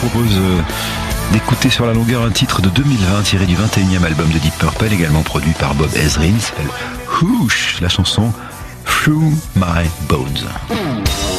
propose d'écouter sur la longueur un titre de 2020 tiré du 21e album de Deep Purple, également produit par Bob Ezrin. Il s'appelle Whoosh, la chanson Through My Bones.